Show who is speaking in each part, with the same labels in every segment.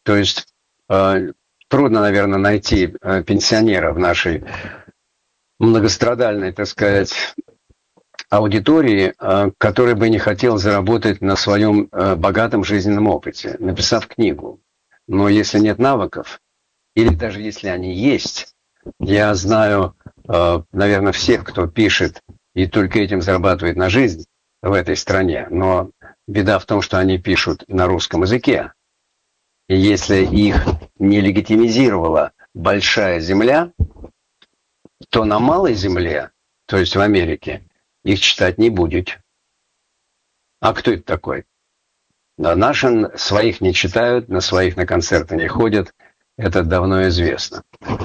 Speaker 1: То есть трудно, наверное, найти пенсионера в нашей многострадальной, так сказать, аудитории, который бы не хотел заработать на своем богатом жизненном опыте, написав книгу. Но если нет навыков, или даже если они есть, я знаю, наверное, всех, кто пишет и только этим зарабатывает на жизнь в этой стране, но беда в том, что они пишут на русском языке. И если их не легитимизировала большая земля, то на малой земле, то есть в Америке, их читать не будет. А кто это такой? Да, наши своих не читают, на своих на концерты не ходят. Это давно известно.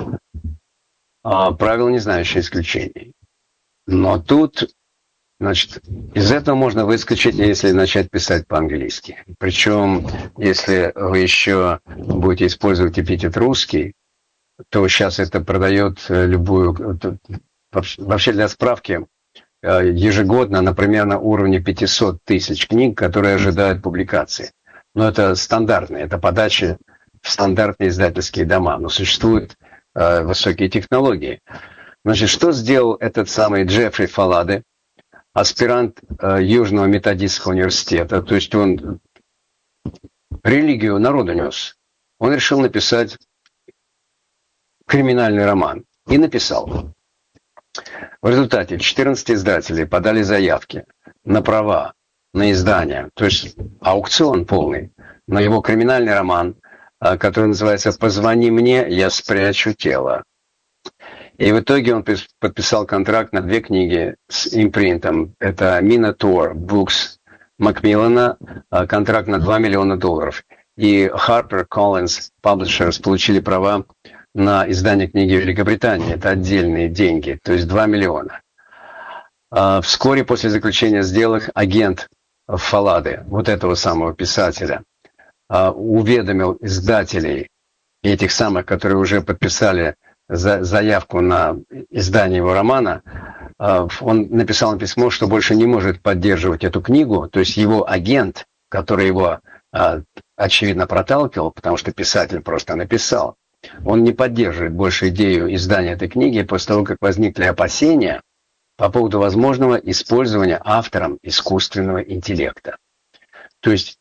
Speaker 1: Правило, не знающее исключений. Но тут, значит, из этого можно выскочить, если начать писать по-английски. Причем, если вы еще будете использовать эпитет «русский», то сейчас это продает любую... Вообще, для справки, ежегодно, например, на уровне 500 тысяч книг, которые ожидают публикации. Но это стандартные, это подачи в стандартные издательские дома. Но существуют высокие технологии. Значит, что сделал этот самый Джеффри Фаладе, аспирант Южного методистского университета? То есть он религию народу нес. Он решил написать криминальный роман. И написал. В результате 14 издателей подали заявки на права, на издание, то есть аукцион полный, на его криминальный роман, который называется «Позвони мне, я спрячу тело». И в итоге он подписал контракт на 2 книги с импринтом. Это Minotaur Books Макмиллана, контракт на $2 миллиона. И HarperCollins Publishers получили права на издание книги в Великобритании. Это отдельные деньги, то есть $2 миллиона. Вскоре после заключения сделок агент Фаладе, вот этого самого писателя, уведомил издателей, этих самых, которые уже подписали заявку на издание его романа. Он написал письмо, что больше не может поддерживать эту книгу, то есть его агент, который его, очевидно, проталкивал, потому что писатель просто написал, он не поддерживает больше идею издания этой книги после того, как возникли опасения по поводу возможного использования автором искусственного интеллекта. То есть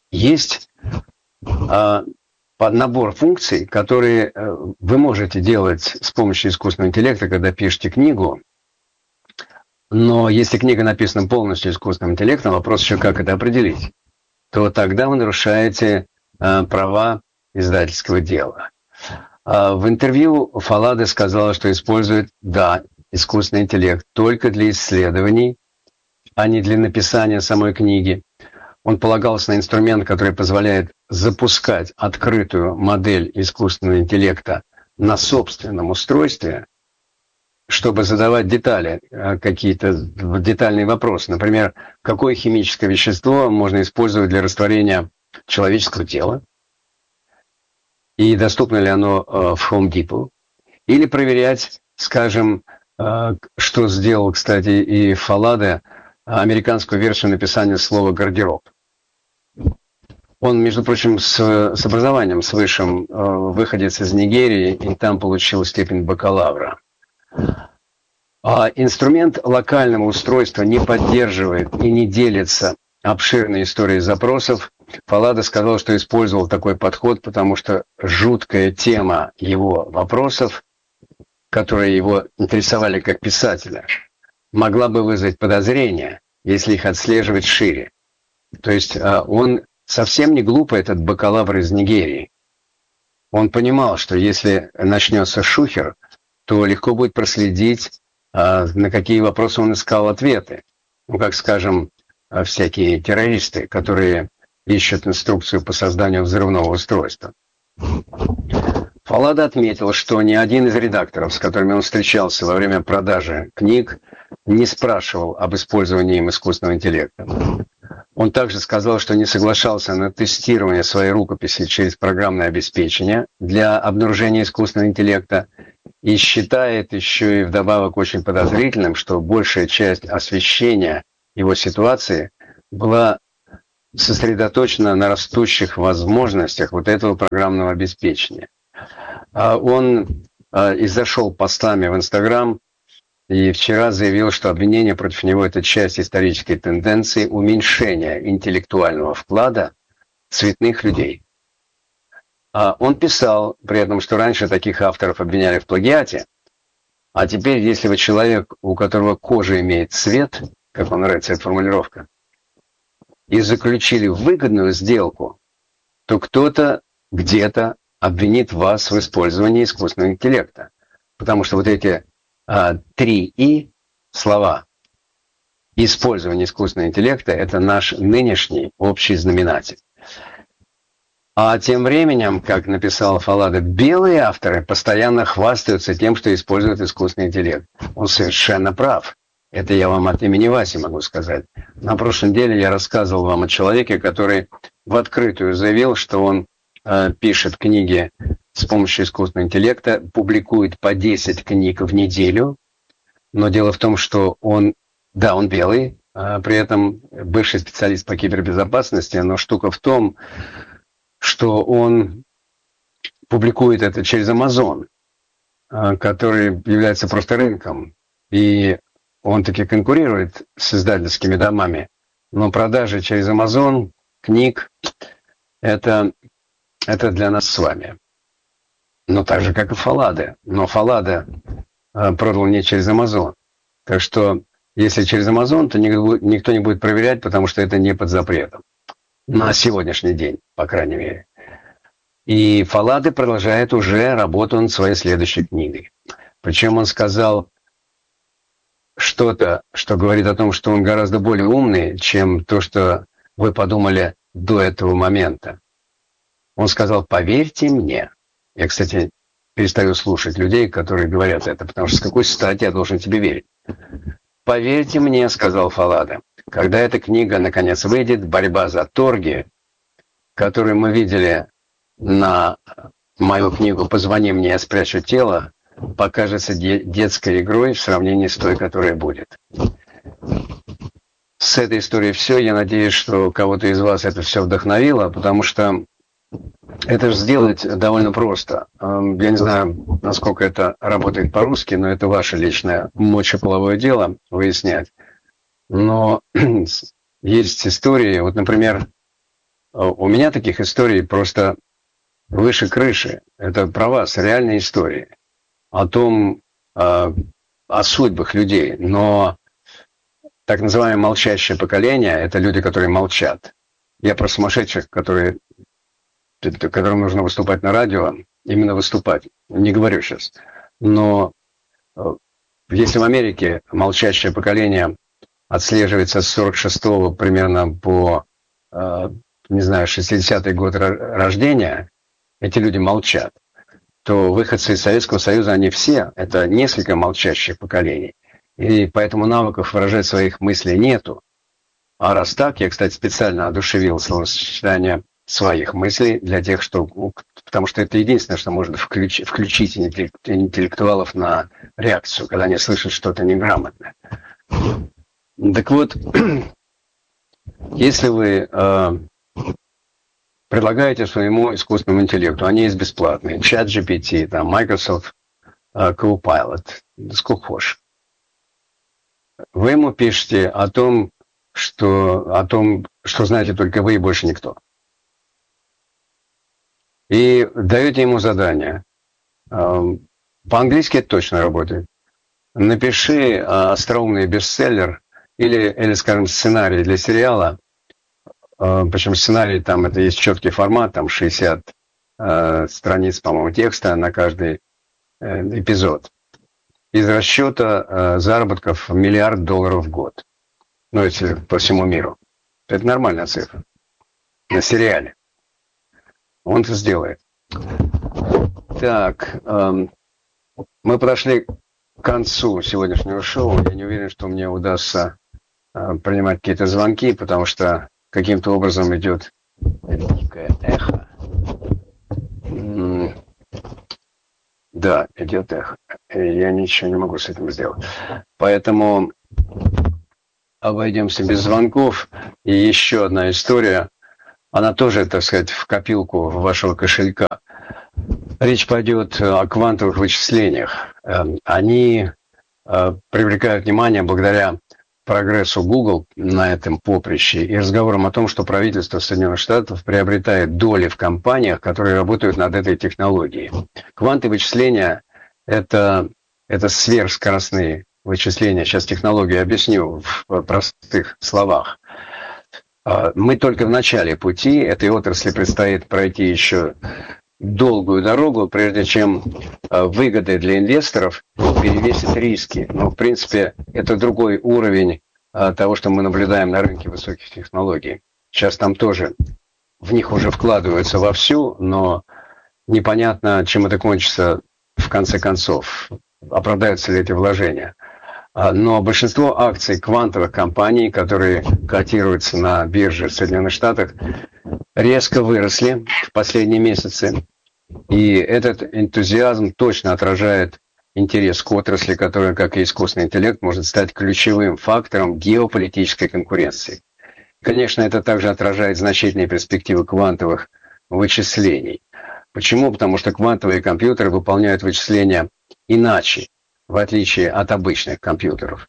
Speaker 1: набор функций, которые вы можете делать с помощью искусственного интеллекта, когда пишете книгу, но если книга написана полностью искусственным интеллектом, вопрос еще как это определить, то тогда вы нарушаете права издательского дела. В интервью Фаладе сказала, что использует, искусственный интеллект только для исследований, а не для написания самой книги. Он полагался на инструмент, который позволяет запускать открытую модель искусственного интеллекта на собственном устройстве, чтобы задавать детали, какие-то детальные вопросы. Например, какое химическое вещество можно использовать для растворения человеческого тела, и доступно ли оно в Home Depot, или проверять, скажем, что сделал, кстати, и Фаладе, американскую версию написания слова «гардероб». Он, между прочим, с образованием, с высшим, выходец из Нигерии, и там получил степень бакалавра. Инструмент локального устройства не поддерживает и не делится обширной историей запросов. Фаладе сказал, что использовал такой подход, потому что жуткая тема его вопросов, которые его интересовали как писателя, могла бы вызвать подозрения, если их отслеживать шире. То есть он совсем не глупый, этот бакалавр из Нигерии. Он понимал, что если начнется шухер, то легко будет проследить, на какие вопросы он искал ответы. Ну, как, скажем, всякие террористы, которые ищут инструкцию по созданию взрывного устройства. Фаладе отметил, что ни один из редакторов, с которыми он встречался во время продажи книг, не спрашивал об использовании им искусственного интеллекта. Он также сказал, что не соглашался на тестирование своей рукописи через программное обеспечение для обнаружения искусственного интеллекта и считает еще и вдобавок очень подозрительным, что большая часть освещения его ситуации была сосредоточена на растущих возможностях вот этого программного обеспечения. Он изошел постами в Инстаграм и вчера заявил, что обвинение против него – это часть исторической тенденции уменьшения интеллектуального вклада цветных людей. Он писал при этом, что раньше таких авторов обвиняли в плагиате, а теперь, если вы человек, у которого кожа имеет цвет, как вам нравится эта формулировка, и заключили выгодную сделку, то кто-то где-то обвинит вас в использовании искусственного интеллекта. Потому что вот эти 3 «и» слова использование искусственного интеллекта – это наш нынешний общий знаменатель. А тем временем, как написал Фалада, белые авторы постоянно хвастаются тем, что используют искусственный интеллект. Он совершенно прав. Это я вам от имени Васи могу сказать. На прошлой неделе я рассказывал вам о человеке, который в открытую заявил, что он пишет книги с помощью искусственного интеллекта, публикует по 10 книг в неделю. Но дело в том, что он белый, при этом бывший специалист по кибербезопасности, но штука в том, что он публикует это через Amazon, который является просто рынком. И он таки конкурирует с издательскими домами. Но продажи через Amazon книг это для нас с вами. Но так же, как и Фалада. Но Фалада продал не через Amazon. Так что, если через Amazon, то никто не будет проверять, потому что это не под запретом. На сегодняшний день, по крайней мере. И Фалада продолжает уже работу над своей следующей книгой. Причем он сказал что-то, что говорит о том, что он гораздо более умный, чем то, что вы подумали до этого момента. Он сказал: поверьте мне. Я, кстати, перестаю слушать людей, которые говорят это, потому что с какой стати я должен тебе верить? «Поверьте мне», — сказал Фалада, — «когда эта книга наконец выйдет, борьба за торги, которую мы видели на мою книгу «Позвони мне, я спрячу тело», покажется детской игрой в сравнении с той, которая будет». С этой историей все. Я надеюсь, что кого-то из вас это все вдохновило, потому что это же сделать довольно просто. Я не знаю, насколько это работает по-русски, но это ваше личное мочеполовое дело выяснять. Но есть истории, вот, например, у меня таких историй просто выше крыши. Это про вас, реальные истории о том, о судьбах людей. Но так называемое молчащее поколение – это люди, которые молчат. Я про сумасшедших, которым нужно выступать на радио, именно выступать. Не говорю сейчас. Но если в Америке молчащее поколение отслеживается с 46-го примерно по, 60-й год рождения, эти люди молчат, то выходцы из Советского Союза, они все, это несколько молчащих поколений. И поэтому навыков выражать своих мыслей нету. А раз так, я, кстати, специально одушевил словосочетание своих мыслей для тех, потому что это единственное, что может включить интеллектуалов на реакцию, когда они слышат что-то неграмотное. Так вот, если вы предлагаете своему искусственному интеллекту, они есть бесплатные, ChatGPT, там, Microsoft Copilot, сколько хочешь. Вы ему пишете о том, что знаете только вы и больше никто. И даете ему задание. По-английски это точно работает. Напиши остроумный бестселлер или, скажем, сценарий для сериала. Причем сценарий, там это есть четкий формат, там 60 страниц, по-моему, текста на каждый эпизод. Из расчета заработков $1 миллиард в год. Ну, если по всему миру. Это нормальная цифра. На сериале. Он это сделает. Так, мы подошли к концу сегодняшнего шоу. Я не уверен, что мне удастся принимать какие-то звонки, потому что каким-то образом идет дикое эхо. Да, идет эхо. Я ничего не могу с этим сделать. Поэтому обойдемся без звонков. И еще одна история, она тоже, так сказать, в копилку вашего кошелька. Речь пойдет о квантовых вычислениях. Они привлекают внимание благодаря прогрессу Google на этом поприще и разговорам о том, что правительство Соединенных Штатов приобретает доли в компаниях, которые работают над этой технологией. Квантовые вычисления – это сверхскоростные вычисления. Сейчас технологию объясню в простых словах. Мы только в начале пути. Этой отрасли предстоит пройти еще долгую дорогу, прежде чем выгоды для инвесторов перевесят риски. Но, в принципе, это другой уровень того, что мы наблюдаем на рынке высоких технологий. Сейчас там тоже в них уже вкладываются вовсю, но непонятно, чем это кончится в конце концов. Оправдаются ли эти вложения. Но большинство акций квантовых компаний, которые котируются на бирже в Соединенных Штатах, резко выросли в последние месяцы. И этот энтузиазм точно отражает интерес к отрасли, которая, как и искусственный интеллект, может стать ключевым фактором геополитической конкуренции. Конечно, это также отражает значительные перспективы квантовых вычислений. Почему? Потому что квантовые компьютеры выполняют вычисления иначе, в отличие от обычных компьютеров.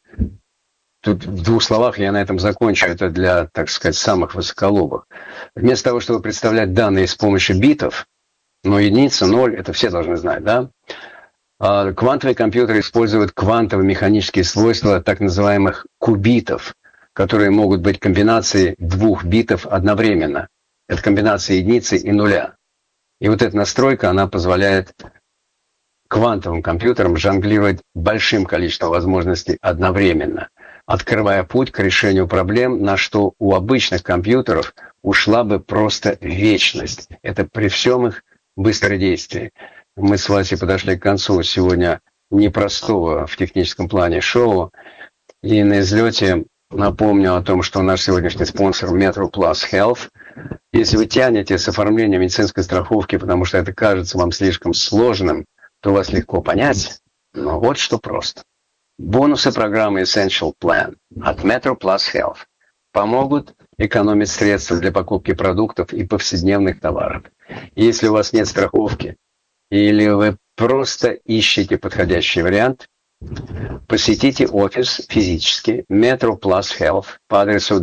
Speaker 1: Тут в двух словах я на этом закончу. Это для, так сказать, самых высоколобых. Вместо того, чтобы представлять данные с помощью битов, но единица, ноль, это все должны знать, да? Квантовые компьютеры используют квантово-механические свойства так называемых кубитов, которые могут быть комбинацией двух битов одновременно. Это комбинация единицы и нуля. И вот эта настройка, она позволяет квантовым компьютерам жонглировать большим количеством возможностей одновременно, открывая путь к решению проблем, на что у обычных компьютеров ушла бы просто вечность. Это при всем их быстродействии. Мы с Васей подошли к концу сегодня непростого в техническом плане шоу. И на излете напомню о том, что наш сегодняшний спонсор Metro Plus Health. Если вы тянете с оформлением медицинской страховки, потому что это кажется вам слишком сложным, то вас легко понять, но вот что просто. Бонусы программы Essential Plan от Metro Plus Health помогут экономить средства для покупки продуктов и повседневных товаров. Если у вас нет страховки, или вы просто ищете подходящий вариант, посетите офис физически Metro Plus Health по адресу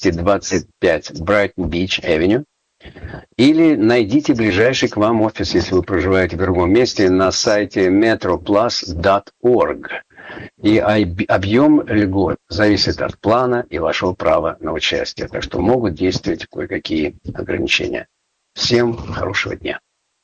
Speaker 1: 225 Brighton Beach Avenue, или найдите ближайший к вам офис, если вы проживаете в другом месте, на сайте metroplus.org. И объем льгот зависит от плана и вашего права на участие. Так что могут действовать кое-какие ограничения. Всем хорошего дня.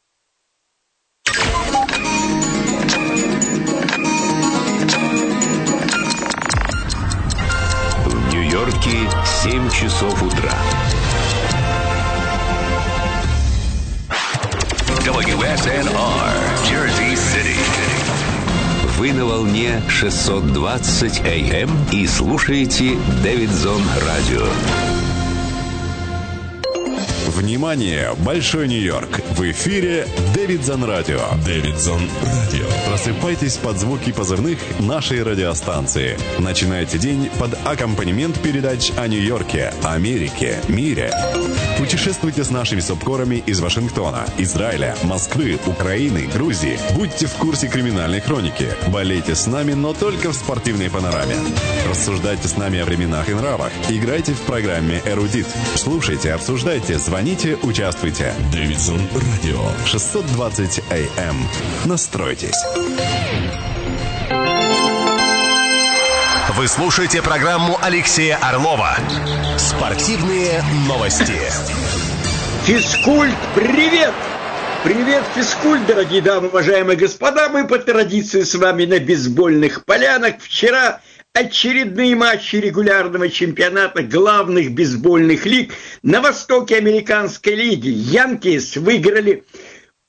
Speaker 2: В Нью-Йорке 7 часов утра. WSNR, Jersey City. Вы на волне 620 AM и слушаете Дэвидсон Радио.
Speaker 3: Внимание! Большой Нью-Йорк! В эфире Дэвидсон Радио. Дэвидсон Радио. Просыпайтесь под звуки позывных нашей радиостанции. Начинайте день под аккомпанемент передач о Нью-Йорке, Америке, мире. Путешествуйте с нашими субкорами из Вашингтона, Израиля, Москвы, Украины, Грузии. Будьте в курсе криминальной хроники. Болейте с нами, но только в спортивной панораме. Рассуждайте с нами о временах и нравах. Играйте в программе «Эрудит». Слушайте, обсуждайте, звоните, участвуйте. Дэвидсон Радио. 620 AM. Настройтесь.
Speaker 4: Вы слушаете программу Алексея Орлова «Спортивные новости».
Speaker 5: Физкульт, привет! Привет, физкульт, дорогие дамы, уважаемые господа. Мы по традиции с вами на бейсбольных полянах. Вчера очередные матчи регулярного чемпионата главных бейсбольных лиг на востоке американской лиги. Янкис выиграли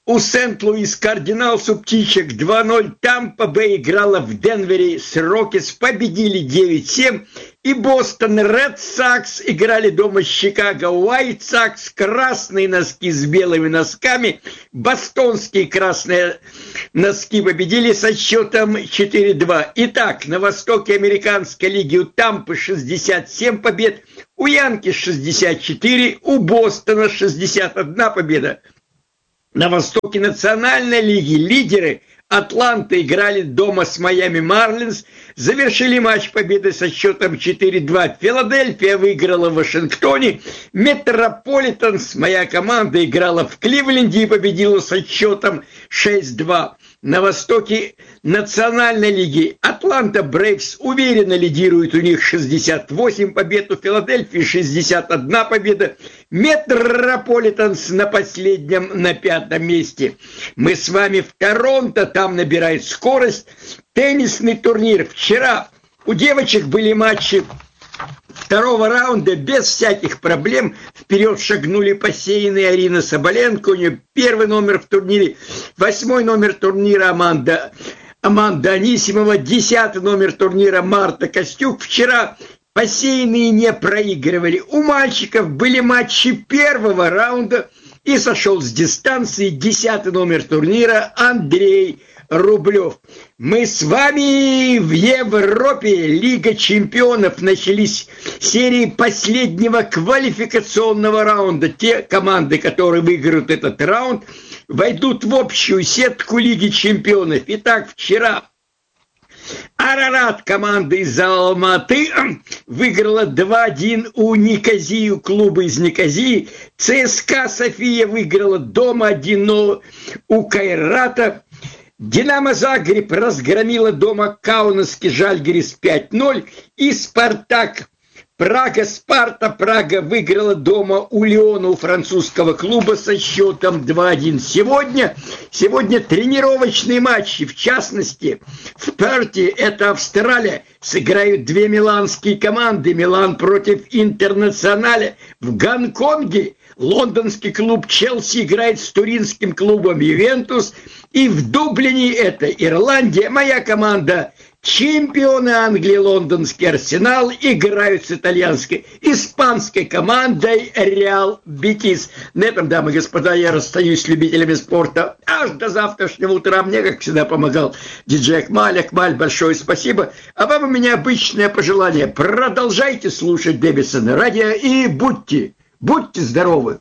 Speaker 5: у Сент-Луис Кардиналс у птичек 2-0. Тампа Бэй играла в Денвере с Рокетс, победили 9-7. И Бостон Ред Сокс играли дома с Чикаго Уайт Сокс. Красные носки с белыми носками. Бостонские красные носки победили со счетом 4-2. Итак, на востоке американской лиги у Тампы 67 побед, у Янки 64, у Бостона 61 победа. На востоке национальной лиги лидеры Атланта играли дома с Майами Марлинс, завершили матч победой со счетом 4-2. Филадельфия выиграла в Вашингтоне, Метрополитанс, моя команда, играла в Кливленде и победила со счетом 6-2. На востоке национальной лиги Атланта Брейвс уверенно лидирует, у них 68 побед, у Филадельфии 61 победа, Метрополитанс на последнем, на 5-м месте. Мы с вами в Торонто, там набирает скорость теннисный турнир. Вчера у девочек были матчи второго раунда без всяких проблем. Вперед шагнули посеянные Арина Соболенко, у нее первый номер в турнире, 8-й номер турнира Аманда Анисимова, 10-й номер турнира Марта Костюк. Вчера посеянные не проигрывали. У мальчиков были матчи первого раунда и сошел с дистанции 10-й номер турнира Андрей Рублев. Мы с вами в Европе. Лига чемпионов. Начались серии последнего квалификационного раунда. Те команды, которые выиграют этот раунд, войдут в общую сетку Лиги чемпионов. Итак, вчера Арарат, команда из Алматы, выиграла 2-1 у Никозии, у клуба из Никозии. ЦСКА София выиграла дома 1-0 у Кайрата. Динамо Загреб разгромила дома Каунасский Жальгирис 5-0. И Спартак Спарта Прага выиграла дома у Лиона, у французского клуба, со счетом 2-1. Сегодня тренировочные матчи, в частности, в Перте, это Австралия, сыграют две миланские команды. Милан против Интернационаля. В Гонконге лондонский клуб Челси играет с туринским клубом Ювентус. И в Дублине, это Ирландия, моя команда, чемпионы Англии, лондонский Арсенал, играют с испанской командой Реал Бетис. На этом, дамы и господа, я расстаюсь с любителями спорта аж до завтрашнего утра. Мне, как всегда, помогал диджей Акмаль. Акмаль, большое спасибо. А вам у меня обычное пожелание. Продолжайте слушать Дэвидсон радио и будьте здоровы.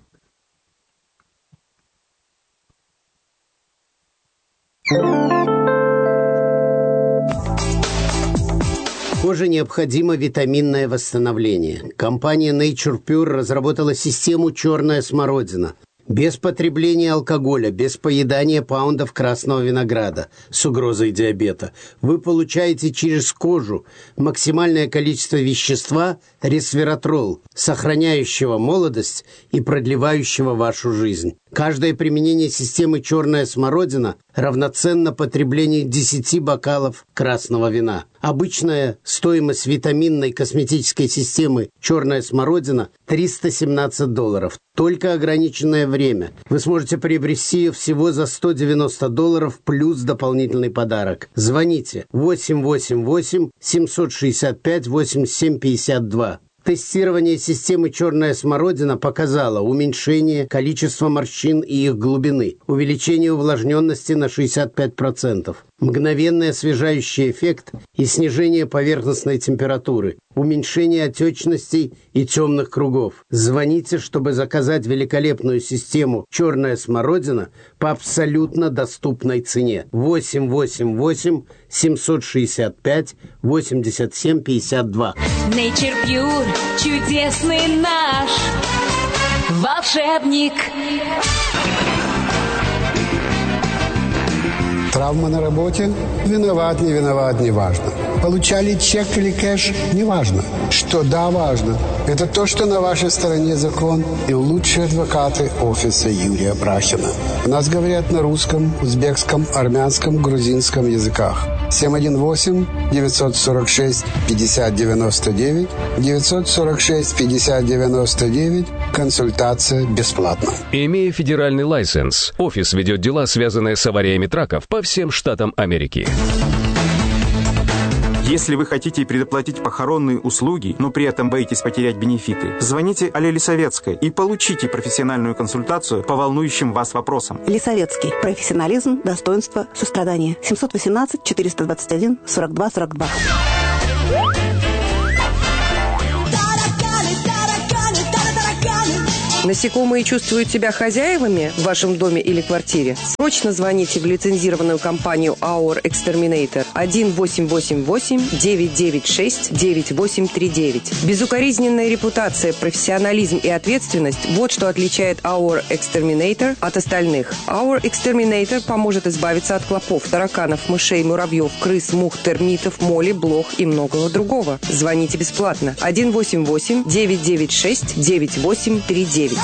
Speaker 6: Коже необходимо витаминное восстановление. Компания Nature Pure разработала систему «Черная смородина». Без потребления алкоголя, без поедания паундов красного винограда с угрозой диабета. Вы получаете через кожу максимальное количество вещества ресвератрол, сохраняющего молодость и продлевающего вашу жизнь. Каждое применение системы «Черная смородина» равноценно потреблению 10 бокалов красного вина. Обычная стоимость витаминной косметической системы «Черная смородина» $317. Только ограниченное время. Вы сможете приобрести ее всего за $190 плюс дополнительный подарок. Звоните 888-765-8752. Тестирование системы «Черная смородина» показало уменьшение количества морщин и их глубины, увеличение увлажненности на 65%, мгновенный освежающий эффект и снижение поверхностной температуры, уменьшение отечностей и темных кругов. Звоните, чтобы заказать великолепную систему «Черная смородина» по абсолютно доступной цене. 888-765-8752.
Speaker 7: Nature Pure, чудесный наш волшебник.
Speaker 8: Травма на работе? Виноват, не виноват, не важно. Получали чек или кэш? Не важно. Что да, важно. Это то, что на вашей стороне закон и лучшие адвокаты офиса Юрия Брахина. У нас говорят на русском, узбекском, армянском, грузинском языках. 718-946-5099, 946-5099, консультация бесплатна.
Speaker 9: Имея федеральный лайсенс, офис ведет дела, связанные с авариями траков по всем штатам Америки.
Speaker 10: Если вы хотите предоплатить похоронные услуги, но при этом боитесь потерять бенефиты, звоните Алле Лисовецкой и получите профессиональную консультацию по волнующим вас вопросам.
Speaker 11: Лисовецкий. Профессионализм, достоинство, сострадание. 718-421-42-42.
Speaker 12: Насекомые чувствуют себя хозяевами в вашем доме или квартире? Срочно звоните в лицензированную компанию Our Exterminator 1-888-996-9839. Безукоризненная репутация, профессионализм и ответственность – вот что отличает Our Exterminator от остальных. Our Exterminator поможет избавиться от клопов, тараканов, мышей, муравьев, крыс, мух, термитов, моли, блох и многого другого. Звоните бесплатно 1-888-996-9839.